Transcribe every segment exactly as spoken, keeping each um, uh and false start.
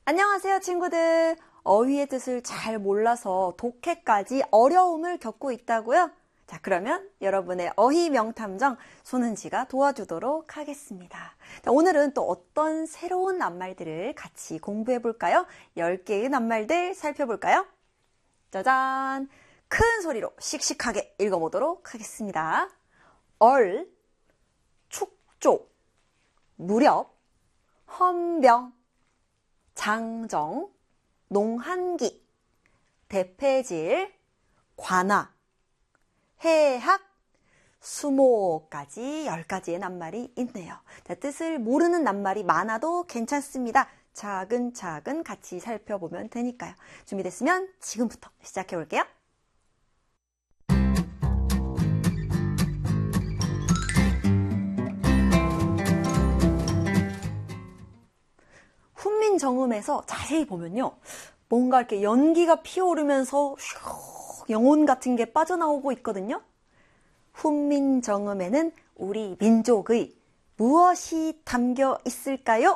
안녕하세요, 친구들. 어휘의 뜻을 잘 몰라서 독해까지 어려움을 겪고 있다고요? 자, 그러면 여러분의 어휘 명탐정 손은지가 도와주도록 하겠습니다. 자, 오늘은 또 어떤 새로운 낱말들을 같이 공부해 볼까요? 열 개의 낱말들 살펴볼까요? 짜잔! 큰 소리로 씩씩하게 읽어보도록 하겠습니다. 얼, 축조, 무렵, 헌병, 장정, 농한기, 대패질, 관화, 해학, 수모까지 열 가지의 낱말이 있네요. 자, 뜻을 모르는 낱말이 많아도 괜찮습니다. 차근차근 같이 살펴보면 되니까요. 준비됐으면 지금부터 시작해 볼게요. 훈민정음에서 자세히 보면요. 뭔가 이렇게 연기가 피어오르면서 슉 영혼 같은 게 빠져나오고 있거든요. 훈민정음에는 우리 민족의 무엇이 담겨 있을까요?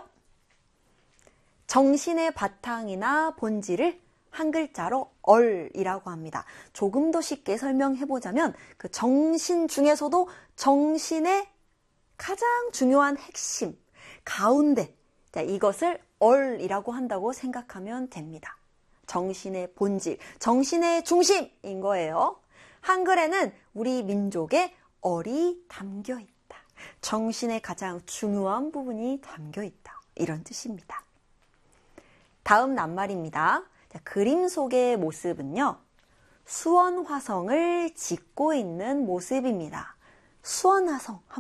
정신의 바탕이나 본질을 한 글자로 얼이라고 합니다. 조금 더 쉽게 설명해보자면 그 정신 중에서도 정신의 가장 중요한 핵심, 가운데, 자, 이것을 얼이라고 한다고 생각하면 됩니다. 정신의 본질, 정신의 중심인 거예요. 한글에는 우리 민족의 얼이 담겨 있다. 정신의 가장 중요한 부분이 담겨 있다. 이런 뜻입니다. 다음 낱말입니다. 자, 그림 속의 모습은요. 수원화성을 짓고 있는 모습입니다. 수원화성